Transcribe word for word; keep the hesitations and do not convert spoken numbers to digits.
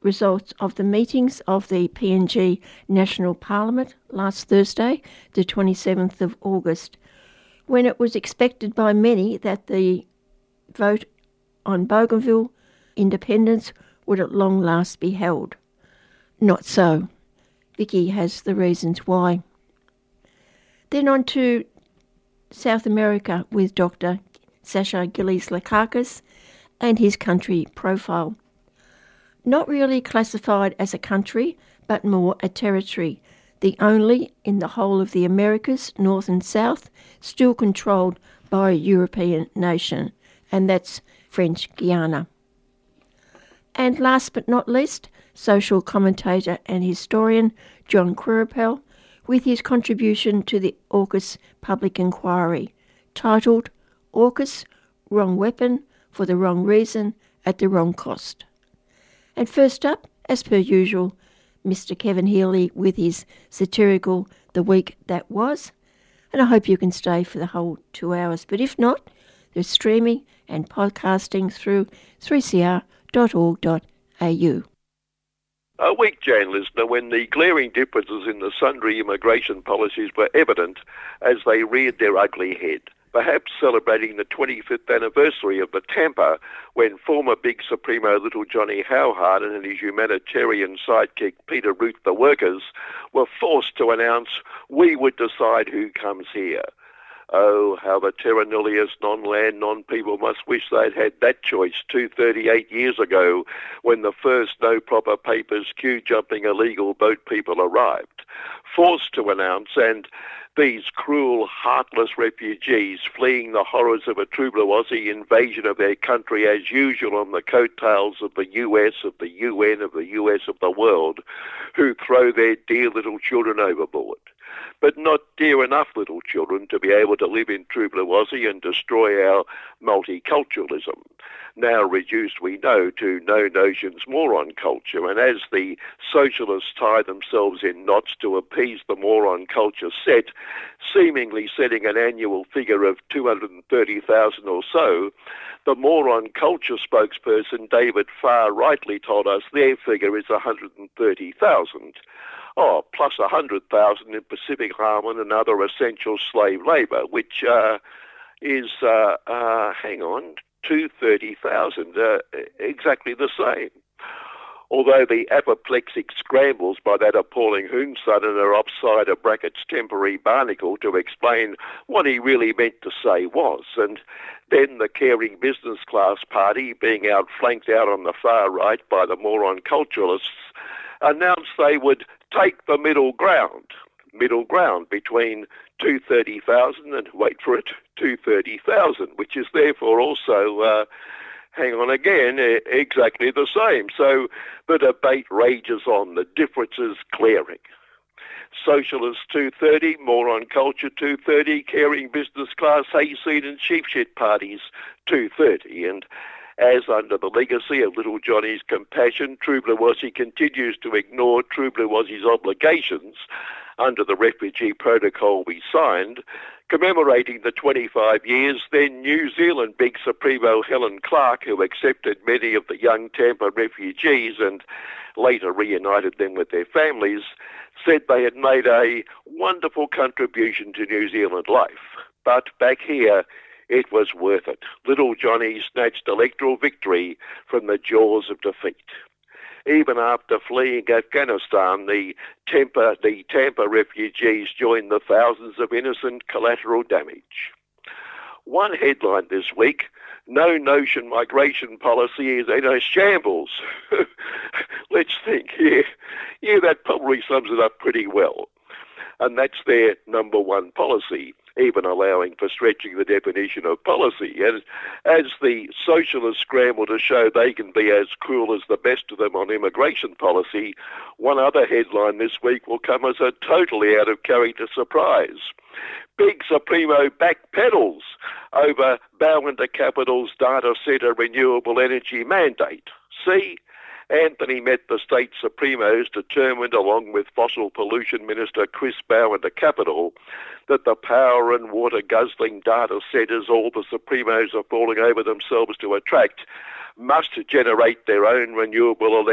results of the meetings of the P N G National Parliament last Thursday, the twenty-seventh of August, when it was expected by many that the vote on Bougainville independence would at long last be held. Not so. Vicky has the reasons why. Then on to South America with Doctor Sasha Gillies-Lakakis and his country profile. Not really classified as a country, but more a territory, the only in the whole of the Americas, north and south, still controlled by a European nation, and that's French Guiana. And last but not least, social commentator and historian John Quiripel, with his contribution to the AUKUS public inquiry, titled AUKUS, Wrong Weapon for the Wrong Reason at the Wrong Cost. And first up, as per usual, Mister Kevin Healy with his satirical The Week That Was, and I hope you can stay for the whole two hours, but if not, there's streaming and podcasting through three c r dot org dot a u. A week, Jan listener, when the glaring differences in the sundry immigration policies were evident as they reared their ugly head, perhaps celebrating the twenty-fifth anniversary of the Tampa, when former Big Supremo Little Johnny Howhart and his humanitarian sidekick Peter Ruth the Workers were forced to announce, "We would decide who comes here." Oh, how the terra nullius, non-land, non-people must wish they'd had that choice two hundred thirty-eight years ago when the first no-proper papers, queue-jumping illegal boat people arrived. Forced to announce, and these cruel, heartless refugees fleeing the horrors of a Trublawazi invasion of their country as usual on the coattails of the U S, of the U N, of the U S, of the world, who throw their dear little children overboard. But not dear enough little children to be able to live in Trublawazi and destroy our multiculturalism. Now reduced, we know, to no notions moron culture, and as the socialists tie themselves in knots to appease the moron culture set, seemingly setting an annual figure of two hundred thirty thousand or so, the moron culture spokesperson David Farr rightly told us their figure is one hundred thirty thousand. Oh, plus one hundred thousand in Pacific Harmon and other essential slave labour, which uh, is, uh, uh, hang on, two hundred thirty thousand, uh, exactly the same. Although the apoplectic scrambles by that appalling Hoonson and her upside of brackets temporary barnacle to explain what he really meant to say was, and then the caring business class party, being outflanked out on the far right by the moron culturalists, announced they would take the middle ground, middle ground between two hundred thirty thousand and, wait for it, two hundred thirty thousand, which is therefore also, uh, hang on again, exactly the same. So the debate rages on, the differences glaring. Socialists two hundred thirty, moron culture two hundred thirty, caring business class hayseed and sheep shit parties two hundred thirty, and as under the legacy of Little Johnny's compassion, Trublawazi continues to ignore Trublawazi's obligations under the refugee protocol we signed, commemorating the twenty-five years, then New Zealand Big Supremo Helen Clark, who accepted many of the young Tampa refugees and later reunited them with their families, said they had made a wonderful contribution to New Zealand life. But back here, it was worth it. Little Johnny snatched electoral victory from the jaws of defeat. Even after fleeing Afghanistan, the Tampa, the Tampa refugees joined the thousands of innocent collateral damage. One headline this week, no notion migration policy is in a shambles. Let's think, yeah, yeah, that probably sums it up pretty well. And that's their number one policy, even allowing for stretching the definition of policy. And as the socialists scramble to show they can be as cruel as the best of them on immigration policy, one other headline this week will come as a totally out of character surprise. Big Supremo backpedals over Balwinter Capital's data centre renewable energy mandate. See? Anthony met the state Supremos determined, along with Fossil Pollution Minister Chris Balwinter Capital, that the power and water guzzling data centres all the Supremos are falling over themselves to attract must generate their own renewable electricity